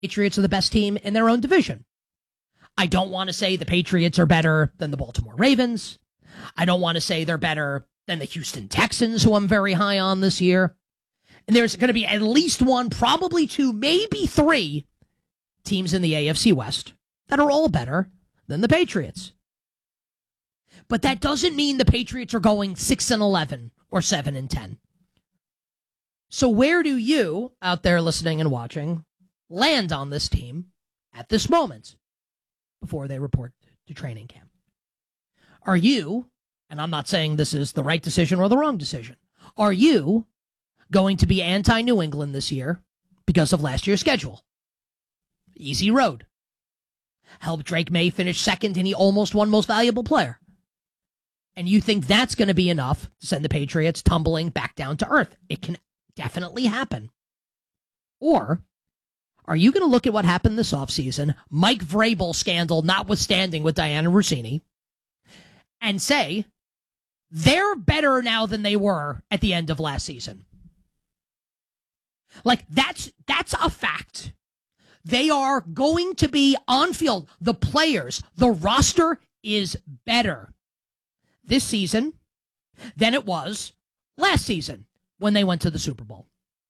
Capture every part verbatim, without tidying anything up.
Patriots are the best team in their own division. I don't want to say the Patriots are better than the Baltimore Ravens. I don't want to say they're better than the Houston Texans, who I'm very high on this year. And there's going to be at least one, probably two, maybe three teams in the A F C West that are all better than the Patriots. But that doesn't mean the Patriots are going six and eleven or seven and ten. So where do you, out there listening and watching, land on this team at this moment before they report to training camp? Are you, and I'm not saying this is the right decision or the wrong decision, are you going to be anti-New England this year because of last year's schedule? Easy road. Help Drake May finish second and he almost won most valuable player. And you think that's going to be enough to send the Patriots tumbling back down to earth? It can definitely happen. Or are you going to look at what happened this offseason, Mike Vrabel scandal notwithstanding with Diana Rossini, and say they're better now than they were at the end of last season? Like, that's that's a fact. They are going to be on field. The players, the roster is better this season than it was last season when they went to the Super Bowl.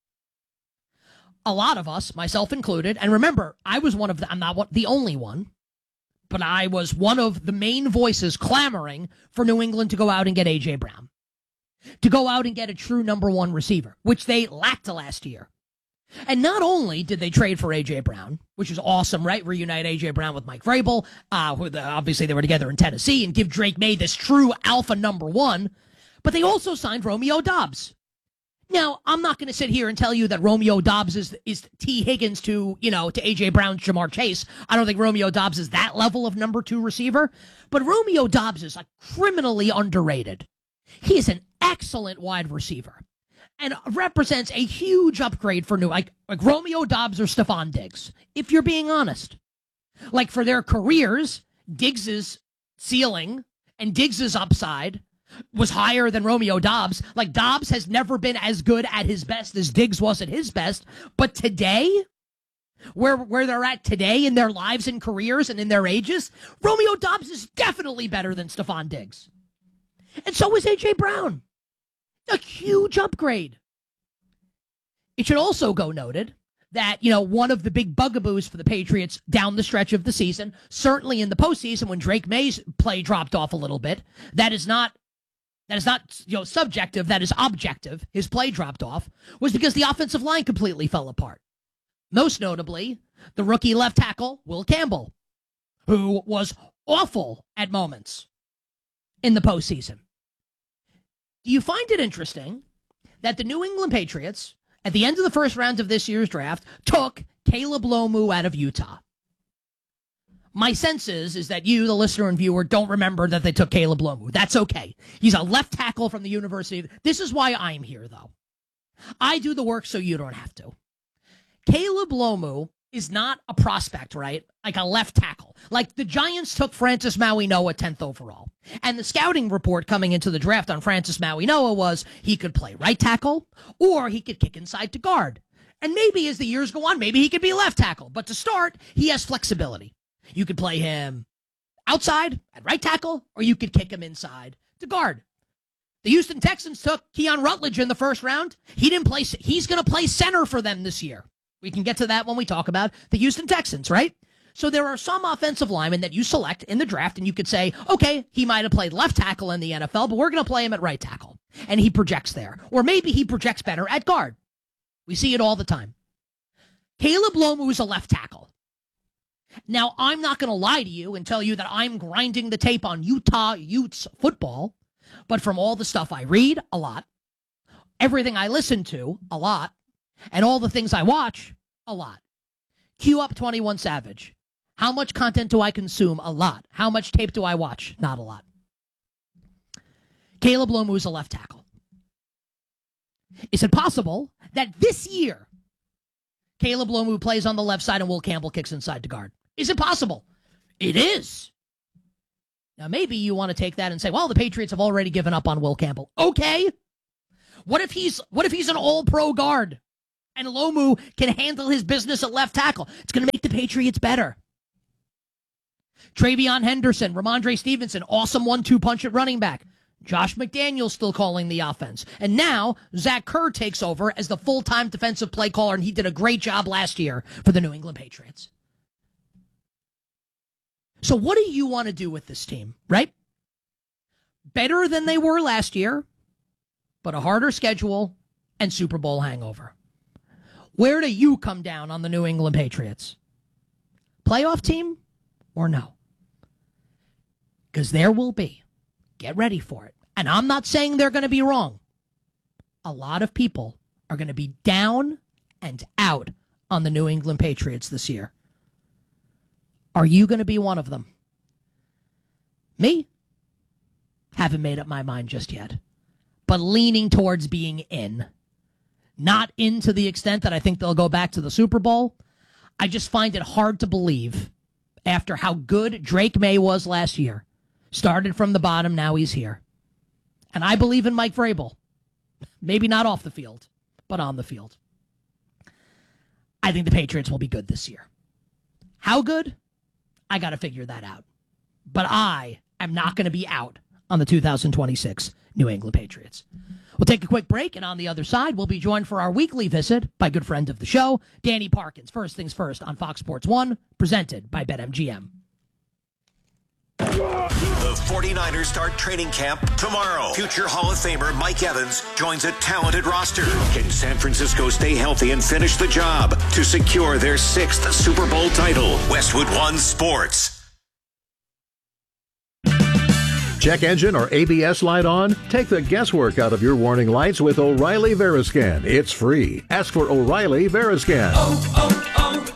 A lot of us, myself included, and remember, I was one of the, I'm not the only one, but I was one of the main voices clamoring for New England to go out and get A J Brown, to go out and get a true number one receiver, which they lacked last year. And not only did they trade for A J Brown, which is awesome, right? Reunite A J Brown with Mike Vrabel. Uh, who the, obviously, they were together in Tennessee, and give Drake May this true alpha number one. But they also signed Romeo Doubs. Now, I'm not going to sit here and tell you that Romeo Doubs is is T. Higgins to, you know, to A J Brown's Jamar Chase. I don't think Romeo Doubs is that level of number two receiver. But Romeo Doubs is like criminally underrated. He's an excellent wide receiver and represents a huge upgrade for new, like, like Romeo Doubs or Stephon Diggs, if you're being honest. Like, for their careers, Diggs's ceiling and Diggs's upside was higher than Romeo Doubs. Like, Doubs has never been as good at his best as Diggs was at his best. But today, where where they're at today in their lives and careers and in their ages, Romeo Doubs is definitely better than Stephon Diggs. And so is A J Brown. A huge upgrade. It should also go noted that, you know, one of the big bugaboos for the Patriots down the stretch of the season, certainly in the postseason when Drake May's play dropped off a little bit, that is not that is not, you know, subjective, that is objective. His play dropped off was because the offensive line completely fell apart. Most notably, the rookie left tackle, Will Campbell, who was awful at moments in the postseason. Do you find it interesting that the New England Patriots, at the end of the first round of this year's draft, took Caleb Lomu out of Utah? My sense is, is that you, the listener and viewer, don't remember that they took Caleb Lomu. That's okay. He's a left tackle from the University. This is why I'm here, though. I do the work so you don't have to. Caleb Lomu is not a prospect, right? Like a left tackle. Like the Giants took Francis Maui-Noah tenth overall. And the scouting report coming into the draft on Francis Maui-Noah was he could play right tackle or he could kick inside to guard. And maybe as the years go on, maybe he could be left tackle. But to start, he has flexibility. You could play him outside at right tackle or you could kick him inside to guard. The Houston Texans took Keon Rutledge in the first round. He didn't play. He's going to play center for them this year. We can get to that when we talk about the Houston Texans, right? So there are some offensive linemen that you select in the draft, and you could say, okay, he might have played left tackle in the N F L, but we're going to play him at right tackle, and he projects there. Or maybe he projects better at guard. We see it all the time. Caleb Lomu is a left tackle. Now, I'm not going to lie to you and tell you that I'm grinding the tape on Utah Utes football, but from all the stuff I read, a lot, everything I listen to, a lot, and all the things I watch, a lot. Cue up twenty-one Savage. How much content do I consume? A lot. How much tape do I watch? Not a lot. Caleb Lomu is a left tackle. Is it possible that this year Caleb Lomu plays on the left side and Will Campbell kicks inside to guard? Is it possible? It is. Now, maybe you want to take that and say, well, the Patriots have already given up on Will Campbell. Okay. What if he's what if he's an all-pro guard? And Lomu can handle his business at left tackle. It's going to make the Patriots better. Travion Henderson, Ramondre Stevenson, awesome one two punch at running back. Josh McDaniels still calling the offense. And now Zach Kerr takes over as the full-time defensive play caller, and he did a great job last year for the New England Patriots. So what do you want to do with this team, right? Better than they were last year, but a harder schedule and Super Bowl hangover. Where do you come down on the New England Patriots? Playoff team or no? Because there will be. Get ready for it. And I'm not saying they're going to be wrong. A lot of people are going to be down and out on the New England Patriots this year. Are you going to be one of them? Me? Haven't made up my mind just yet. But leaning towards being in. Not in to the extent that I think they'll go back to the Super Bowl. I just find it hard to believe after how good Drake May was last year. Started from the bottom, now he's here. And I believe in Mike Vrabel. Maybe not off the field, but on the field. I think the Patriots will be good this year. How good? I got to figure that out. But I am not going to be out on the two thousand twenty-six New England Patriots. We'll take a quick break, and on the other side, we'll be joined for our weekly visit by good friend of the show, Danny Parkins. First things first on Fox Sports one, presented by BetMGM. The 49ers start training camp tomorrow. Future Hall of Famer Mike Evans joins a talented roster. Can San Francisco stay healthy and finish the job to secure their sixth Super Bowl title? Westwood One Sports. Check engine or A B S light on? Take the guesswork out of your warning lights with O'Reilly Veriscan. It's free. Ask for O'Reilly Veriscan. Oh,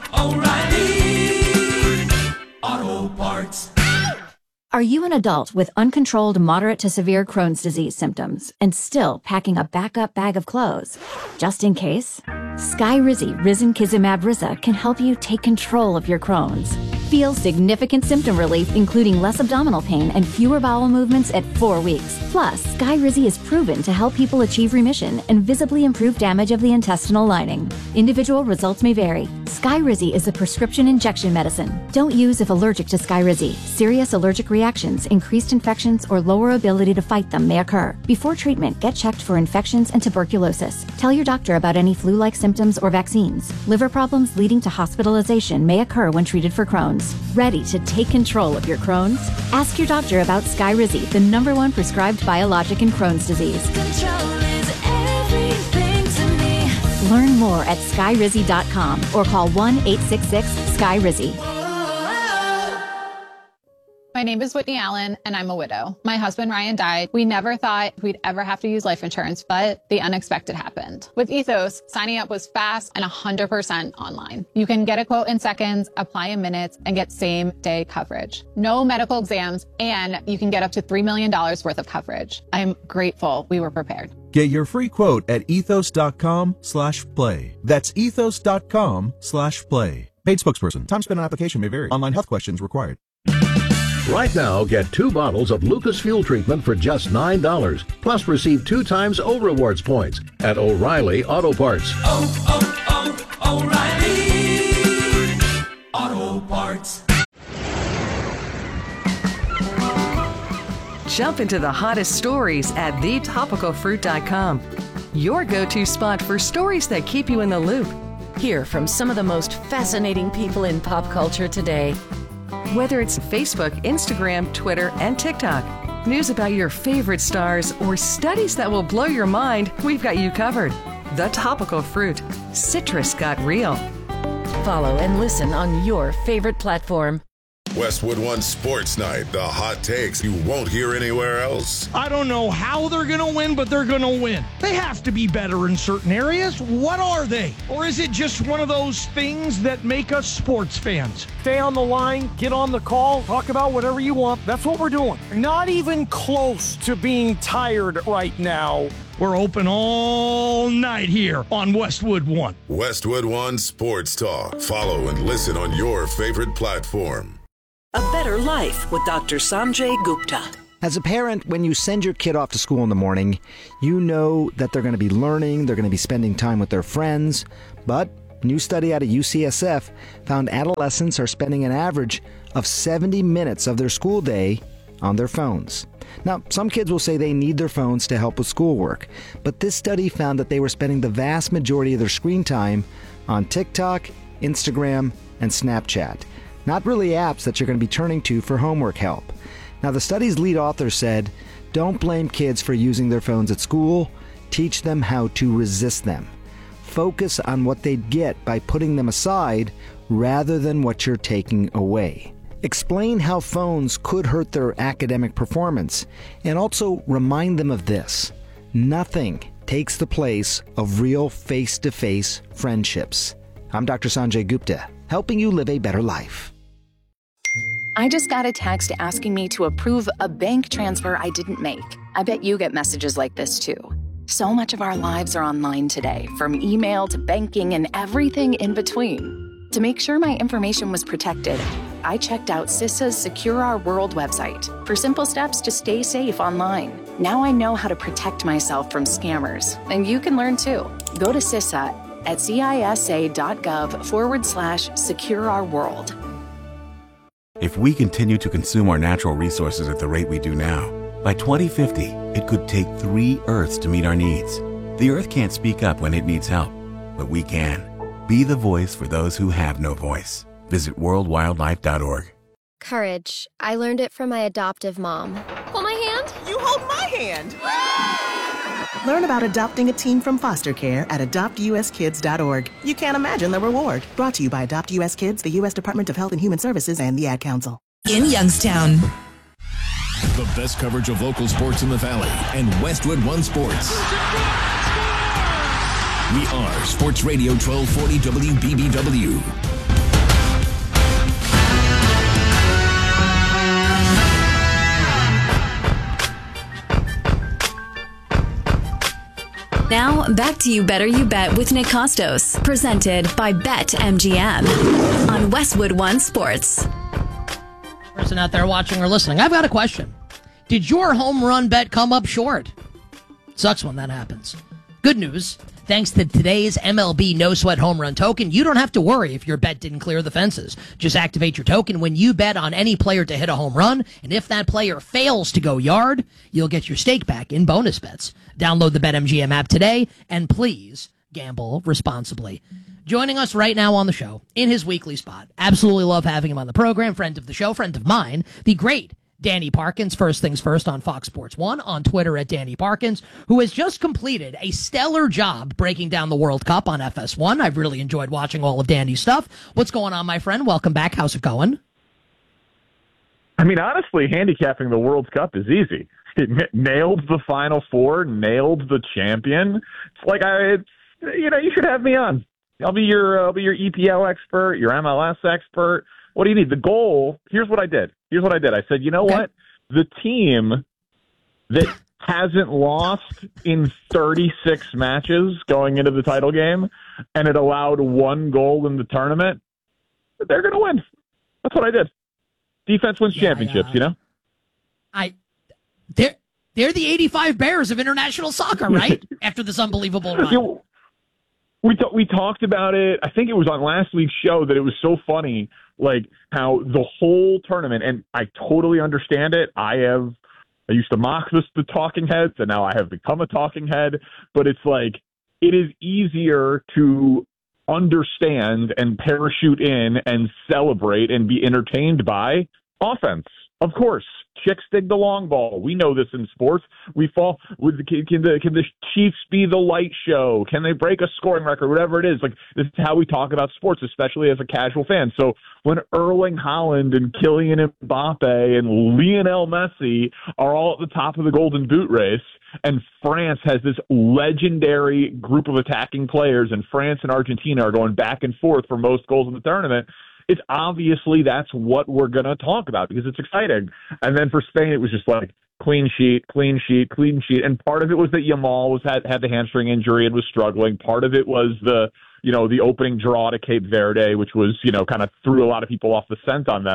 oh, oh, O'Reilly Auto Parts. Are you an adult with uncontrolled moderate to severe Crohn's disease symptoms and still packing a backup bag of clothes? Just in case? Skyrizi Risankizumab Risa can help you take control of your Crohn's. Feel significant symptom relief, including less abdominal pain and fewer bowel movements at four weeks. Plus, Skyrizi is proven to help people achieve remission and visibly improve damage of the intestinal lining. Individual results may vary. Skyrizi is a prescription injection medicine. Don't use if allergic to Skyrizi. Serious allergic reactions, increased infections, or lower ability to fight them may occur. Before treatment, get checked for infections and tuberculosis. Tell your doctor about any flu-like symptoms or vaccines. Liver problems leading to hospitalization may occur when treated for Crohn's. Ready to take control of your Crohn's? Ask your doctor about Skyrizi, the number one prescribed biologic in Crohn's disease. Control is everything to me. Learn more at skyrizi dot com or call one eight six six sky rizi. My name is Whitney Allen, and I'm a widow. My husband, Ryan, died. We never thought we'd ever have to use life insurance, but the unexpected happened. With Ethos, signing up was fast and one hundred percent online. You can get a quote in seconds, apply in minutes, and get same-day coverage. No medical exams, and you can get up to three million dollars worth of coverage. I'm grateful we were prepared. Get your free quote at ethos.com slash play. That's ethos.com slash play. Paid spokesperson. Time spent on application may vary. Online health questions required. Right now, get two bottles of Lucas Fuel Treatment for just nine dollars. Plus, receive two times O Rewards points at O'Reilly Auto Parts. Oh, oh, oh, O'Reilly Auto Parts. Jump into the hottest stories at the topical fruit dot com. Your go-to spot for stories that keep you in the loop. Hear from some of the most fascinating people in pop culture today. Whether it's Facebook, Instagram, Twitter, and TikTok, news about your favorite stars, or studies that will blow your mind, we've got you covered. The Topical Fruit. Citrus got real. Follow and listen on your favorite platform. Westwood One Sports Night, the hot takes you won't hear anywhere else. I don't know how they're going to win, but they're going to win. They have to be better in certain areas. What are they? Or is it just one of those things that make us sports fans? Stay on the line, get on the call, talk about whatever you want. That's what we're doing. Not even close to being tired right now. We're open all night here on Westwood One. Westwood One Sports Talk. Follow and listen on your favorite platform. A Better Life with Doctor Sanjay Gupta. As a parent, when you send your kid off to school in the morning, you know that they're going to be learning, they're going to be spending time with their friends. But a new study out of U C S F found adolescents are spending an average of seventy minutes of their school day on their phones. Now, some kids will say they need their phones to help with schoolwork, but this study found that they were spending the vast majority of their screen time on TikTok, Instagram, and Snapchat. Not really apps that you're going to be turning to for homework help. Now, the study's lead author said, don't blame kids for using their phones at school. Teach them how to resist them. Focus on what they'd get by putting them aside rather than what you're taking away. Explain how phones could hurt their academic performance, and also remind them of this. Nothing takes the place of real face-to-face friendships. I'm Doctor Sanjay Gupta, helping you live a better life. I just got a text asking me to approve a bank transfer I didn't make. I bet you get messages like this too. So much of our lives are online today, from email to banking and everything in between. To make sure my information was protected, I checked out CISA's Secure Our World website for simple steps to stay safe online. Now I know how to protect myself from scammers, and you can learn too. Go to CISA at cisa.gov forward slash secure our world. If we continue to consume our natural resources at the rate we do now, by twenty fifty, it could take three Earths to meet our needs. The Earth can't speak up when it needs help, but we can. Be the voice for those who have no voice. Visit world wildlife dot org. Courage. I learned it from my adoptive mom. Hold my hand. You hold my hand. Learn about adopting a teen from foster care at adopt u s kids dot org. You can't imagine the reward. Brought to you by Adopt U S Kids, the U S Department of Health and Human Services, and the Ad Council. In Youngstown. The best coverage of local sports in the Valley and Westwood One Sports. We are Sports Radio twelve forty W B B W. Now, back to You Better You Bet with Nick Costos, presented by BetMGM on Westwood One Sports. Person out there watching or listening, I've got a question. Did your home run bet come up short? Sucks when that happens. Good news. Thanks to today's M L B No Sweat Home Run Token, you don't have to worry if your bet didn't clear the fences. Just activate your token when you bet on any player to hit a home run, and if that player fails to go yard, you'll get your stake back in bonus bets. Download the BetMGM app today, and please gamble responsibly. Joining us right now on the show, in his weekly spot, absolutely love having him on the program, friend of the show, friend of mine, the great Danny Parkins, First Things First on Fox Sports one, on Twitter at Danny Parkins, who has just completed a stellar job breaking down the World Cup on F S one. I've really enjoyed watching all of Danny's stuff. What's going on, my friend? Welcome back. How's it going? I mean, honestly, handicapping the World Cup is easy. It n- nailed the Final Four, nailed the champion. It's like, I, it's, you know, you should have me on. I'll be your, uh, I'll be your E P L expert, your M L S expert. What do you need? The goal, here's what I did. Here's what I did. I said, you know okay. what? The team that hasn't lost in thirty-six matches going into the title game, and it allowed one goal in the tournament, they're going to win. That's what I did. Defense wins yeah, championships, yeah. you know? I, they're, they're the eighty-five Bears of international soccer, right? After this unbelievable run. You know, we, t- we talked about it. I think it was on last week's show that it was so funny. Like how the whole tournament, and I totally understand it. I have, I used to mock this, the talking heads, and now I have become a talking head. But it's like, it is easier to understand and parachute in and celebrate and be entertained by offense. Of course, chicks dig the long ball. We know this in sports. We fall with the, can the can the Chiefs be the light show? Can they break a scoring record? Whatever it is, like this is how we talk about sports, especially as a casual fan. So when Erling Haaland and Kylian Mbappe and Lionel Messi are all at the top of the Golden Boot race, and France has this legendary group of attacking players, and France and Argentina are going back and forth for most goals in the tournament, it's obviously that's what we're going to talk about because it's exciting. And then for Spain, it was just like clean sheet, clean sheet, clean sheet. And part of it was that Yamal was had, had the hamstring injury and was struggling. Part of it was the, you know, the opening draw to Cape Verde, which was, you know, kind of threw a lot of people off the scent on them.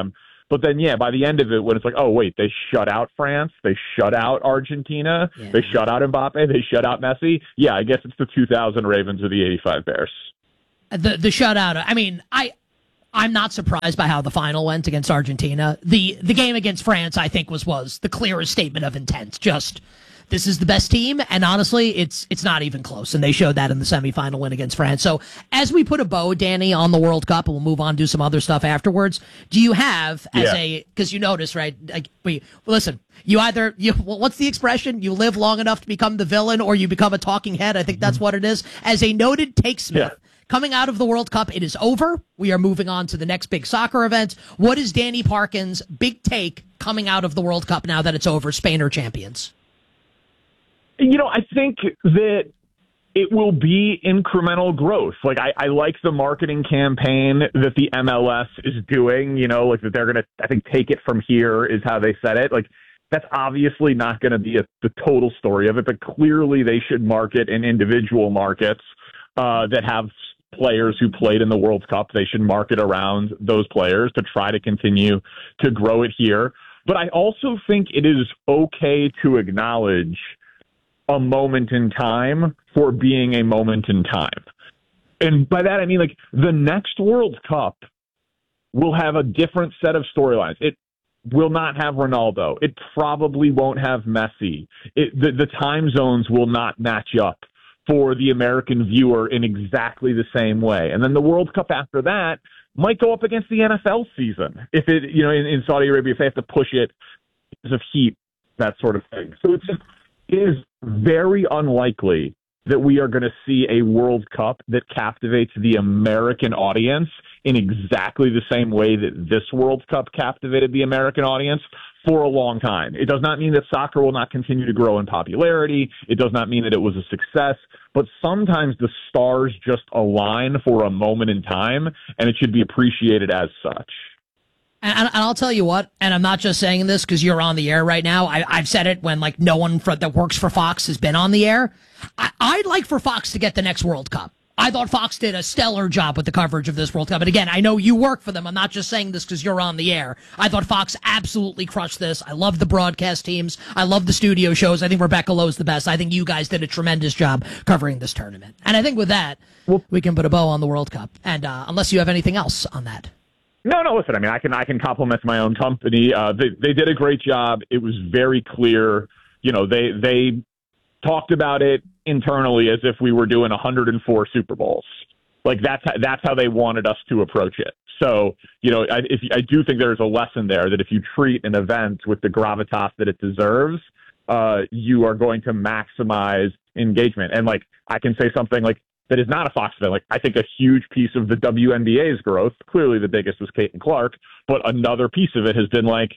But then, yeah, by the end of it, when it's like, oh, wait, they shut out France, they shut out Argentina, yeah. they shut out Mbappe, they shut out Messi. Yeah, I guess it's the two thousand Ravens or the eighty-five Bears. The the shutout. I mean, I I'm not surprised by how the final went against Argentina. The the game against France, I think, was was the clearest statement of intent. Just this is the best team, and honestly, it's it's not even close. And they showed that in the semifinal win against France. So as we put a bow, Danny, on the World Cup, and we'll move on to do some other stuff afterwards. Do you have as yeah. a because you notice, right? Like, we listen. You either you what's the expression? You live long enough to become the villain, or you become a talking head. I think that's mm-hmm. what it is. As a noted takesmith. Yeah. Coming out of the World Cup, it is over. We are moving on to the next big soccer event. What is Danny Parkins' big take coming out of the World Cup now that it's over? Spain are champions. You know, I think that it will be incremental growth. Like, I, I like the marketing campaign that the M L S is doing, you know, like that they're going to, I think, take it from here is how they said it. Like, that's obviously not going to be a, the total story of it, but clearly they should market in individual markets uh, that have players who played in the World Cup. They should market around those players to try to continue to grow it here. But I also think it is okay to acknowledge a moment in time for being a moment in time. And by that, I mean, like, the next World Cup will have a different set of storylines. It will not have Ronaldo. It probably won't have Messi. It, the, the time zones will not match up for the American viewer in exactly the same way. And then the World Cup after that might go up against the N F L season if it, you know, in, in Saudi Arabia, if they have to push it because of heat, that sort of thing. So it's just, it is very unlikely that we are going to see a World Cup that captivates the American audience in exactly the same way that this World Cup captivated the American audience for a long time. It does not mean that soccer will not continue to grow in popularity. It does not mean that it was a success, but sometimes the stars just align for a moment in time, and it should be appreciated as such. And, and I'll tell you what, and I'm not just saying this because you're on the air right now. I, I've said it when like no one for, that works for Fox has been on the air. I, I'd like for Fox to get the next World Cup. I thought Fox did a stellar job with the coverage of this World Cup. And again, I know you work for them. I'm not just saying this because you're on the air. I thought Fox absolutely crushed this. I love the broadcast teams. I love the studio shows. I think Rebecca Lowe's the best. I think you guys did a tremendous job covering this tournament. And I think with that, well, we can put a bow on the World Cup. And uh, unless you have anything else on that. No, no, listen, I mean, I can I can compliment my own company. Uh, they, they did a great job. It was very clear. You know, they they talked about it internally as if we were doing one hundred four Super Bowls. Like, that's that's how they wanted us to approach it. So, you know, I, if, I do think there's a lesson there that if you treat an event with the gravitas that it deserves, uh, you are going to maximize engagement. And, like, I can say something like that is not a Fox event. Like, I think a huge piece of the W N B A's growth, clearly the biggest was Caitlin Clark, but another piece of it has been, like,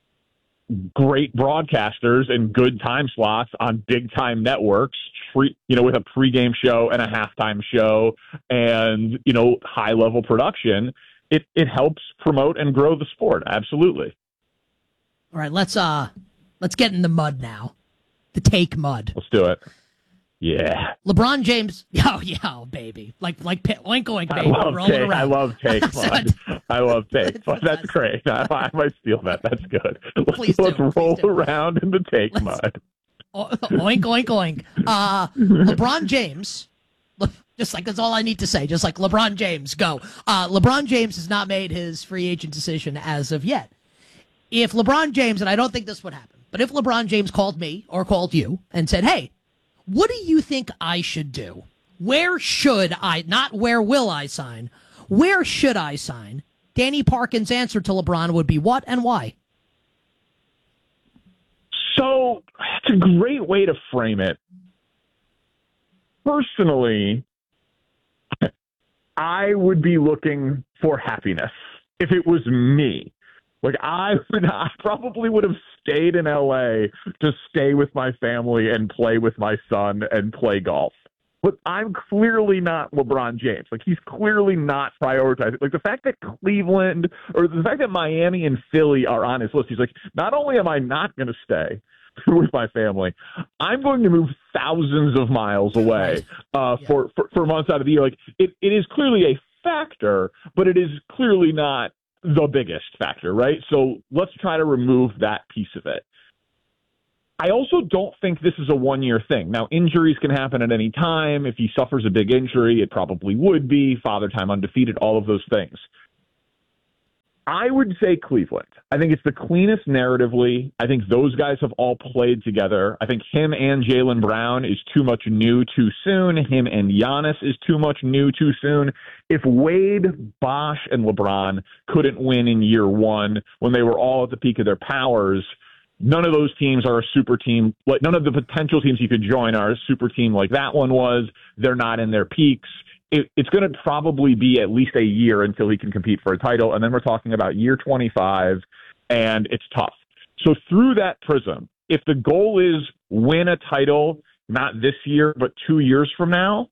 great broadcasters and good time slots on big time networks, free, you know, with a pregame show and a halftime show and, you know, high level production. It, it helps promote and grow the sport. Absolutely. All right. Let's, uh, let's get in the mud now. The take mud. Let's do it. Yeah. LeBron James. Oh, yeah, oh, baby. Like, like, oink, oink, baby. I love rolling take, around. I love take mud. I love take mud. That's great. I, I might steal that. That's good. Let's, Please let's do. roll Please do. around in the take Let's, mud. Oink, oink, oink. Uh, LeBron James. Just like that's all I need to say. Just like LeBron James, go. Uh, LeBron James has not made his free agent decision as of yet. If LeBron James, and I don't think this would happen, but if LeBron James called me or called you and said, hey, what do you think I should do? Where should I, not where will I sign, where should I sign? Danny Parkins' answer to LeBron would be what and why? So it's a great way to frame it. Personally, I would be looking for happiness if it was me. Like, I would, I probably would have stayed in L A to stay with my family and play with my son and play golf. But I'm clearly not LeBron James. Like, he's clearly not prioritizing. Like, the fact that Cleveland or the fact that Miami and Philly are on his list, he's like, not only am I not going to stay with my family, I'm going to move thousands of miles away uh, yeah. for, for, for months out of the year. Like, it, it is clearly a factor, but it is clearly not the biggest factor, right? So let's try to remove that piece of it. I also don't think this is a one-year thing. Now, injuries can happen at any time. If he suffers a big injury, it probably would be. Father time undefeated, all of those things. I would say Cleveland. I think it's the cleanest narratively. I think those guys have all played together. I think him and Jaylen Brown is too much new too soon. Him and Giannis is too much new too soon. If Wade, Bosh, and LeBron couldn't win in year one when they were all at the peak of their powers, none of those teams are a super team. Like none of the potential teams you could join are a super team like that one was. They're not in their peaks. It, it's going to probably be at least a year until he can compete for a title. And then we're talking about year twenty-five, and it's tough. So through that prism, if the goal is win a title, not this year, but two years from now,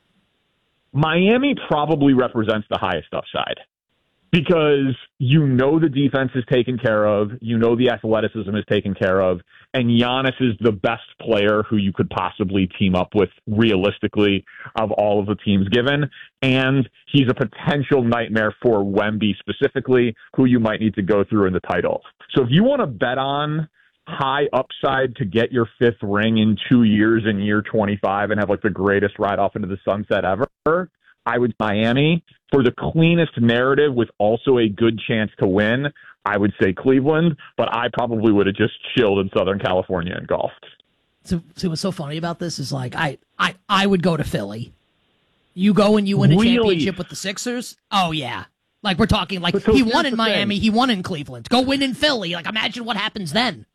Miami probably represents the highest upside. Because you know the defense is taken care of, you know the athleticism is taken care of, and Giannis is the best player who you could possibly team up with realistically of all of the teams given, and he's a potential nightmare for Wemby specifically, who you might need to go through in the title. So if you want to bet on high upside to get your fifth ring in two years in year twenty-five and have like the greatest ride off into the sunset ever, I would Miami. For the cleanest narrative with also a good chance to win, I would say Cleveland, but I probably would have just chilled in Southern California and golfed. So, so what's so funny about this is like I, I, I would go to Philly. You go and you win a Really? championship with the Sixers? Oh, yeah. Like we're talking like so he here's won in the Miami, thing. he won in Cleveland. Go win in Philly. Like imagine what happens then.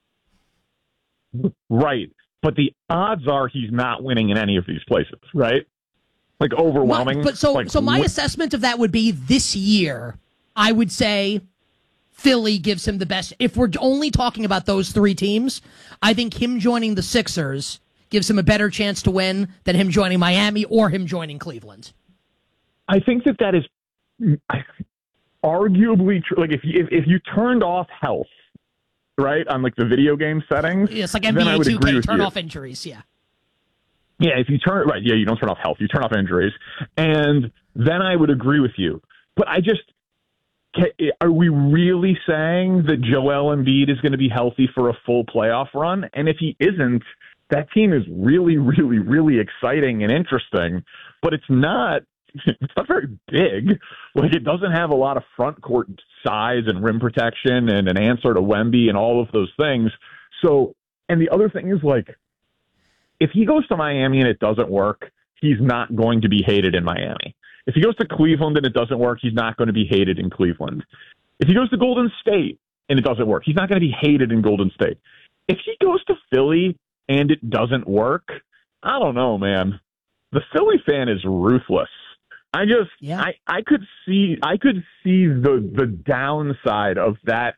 Right. But the odds are he's not winning in any of these places, right? Like overwhelming. My- but so like, so my wh- assessment of that would be this year, I would say Philly gives him the best. If we're only talking about those three teams, I think him joining the Sixers gives him a better chance to win than him joining Miami or him joining Cleveland. I think that that is arguably true. Like if you, if, if you turned off health, right, on like the video game settings, Yeah, it's like then N B I A would two agree K, with turn you. off injuries, yeah. Yeah, if you turn right, yeah, you don't turn off health, you turn off injuries, and then I would agree with you. But I just, are we really saying that Joel Embiid is going to be healthy for a full playoff run? And if he isn't, that team is really, really, really exciting and interesting. But it's not, it's not very big. Like it doesn't have a lot of front court size and rim protection and an answer to Wemby and all of those things. So, and the other thing is like, if he goes to Miami and it doesn't work, he's not going to be hated in Miami. If he goes to Cleveland and it doesn't work, he's not going to be hated in Cleveland. If he goes to Golden State and it doesn't work, he's not going to be hated in Golden State. If he goes to Philly and it doesn't work, I don't know, man. The Philly fan is ruthless. I just, yeah. I, I could see, I could see the the downside of that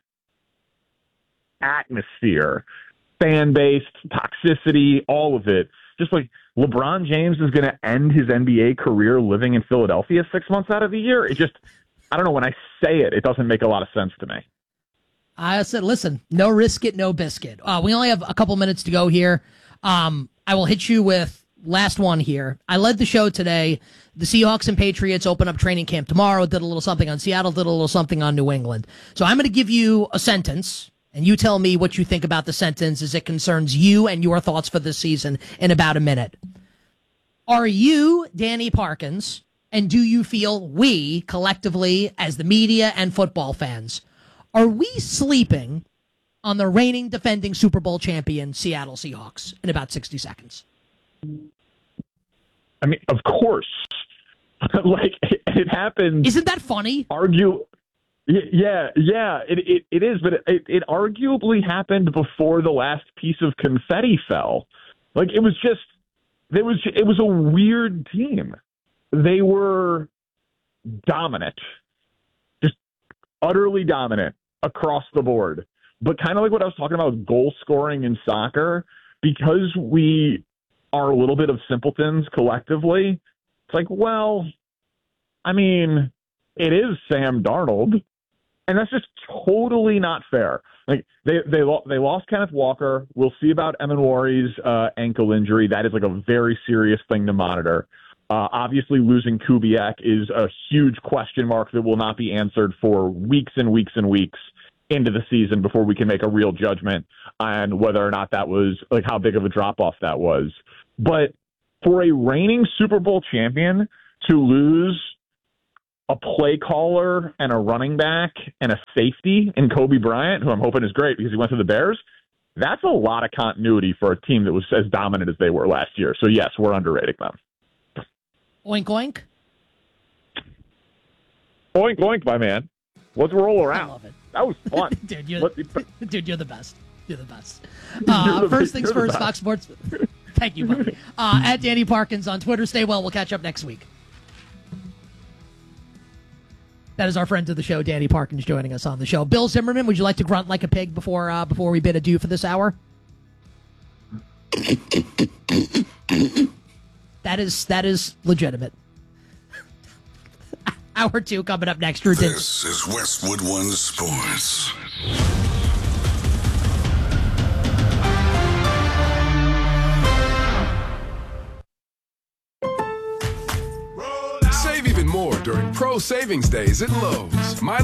atmosphere. Fan base, toxicity, all of it. Just like LeBron James is going to end his N B A career living in Philadelphia six months out of the year. It just, I don't know. When I say it, it doesn't make a lot of sense to me. I said, listen, no risk it, no biscuit. Uh, we only have a couple minutes to go here. Um, I will hit you with last one here. I led the show today. The Seahawks and Patriots open up training camp tomorrow. Did a little something on Seattle, did a little something on New England. So I'm going to give you a sentence. And you tell me what you think about the sentence as it concerns you and your thoughts for this season in about a minute. Are you Danny Parkins, and do you feel we, collectively, as the media and football fans, are we sleeping on the reigning defending Super Bowl champion Seattle Seahawks in about sixty seconds? I mean, of course. Like, it, it happened. Isn't that funny? Argue. Yeah, yeah, it, it it is, but it, it arguably happened before the last piece of confetti fell. Like it was just, there was it was a weird team. They were dominant, just utterly dominant across the board. But kind of like what I was talking about with goal scoring in soccer, because we are a little bit of simpletons collectively. It's like, well, I mean, it is Sam Darnold. And that's just totally not fair. Like they they they lost Kenneth Walker. We'll see about Emin Wari's uh, ankle injury. That is like a very serious thing to monitor. Uh, obviously, losing Kubiak is a huge question mark that will not be answered for weeks and weeks and weeks into the season before we can make a real judgment on whether or not that was, like, how big of a drop-off that was. But for a reigning Super Bowl champion to lose a play caller and a running back and a safety in Kobe Bryant, who I'm hoping is great because he went to the Bears, that's a lot of continuity for a team that was as dominant as they were last year. So, yes, we're underrating them. Oink, oink. Oink, oink, my man. Let's roll around. I love it. That was fun. dude, you're, dude, you're the best. You're the best. Uh, the, first things first, Fox Sports. Thank you, buddy. Uh, at Danny Parkins on Twitter. Stay well. We'll catch up next week. That is our friend of the show, Danny Parkins, joining us on the show. Bill Zimmerman, would you like to grunt like a pig before uh, before we bid adieu for this hour? That is that is legitimate. Hour two coming up next. Drew This is Westwood One Sports. Save even more during Pro Savings Days at Lowe's. My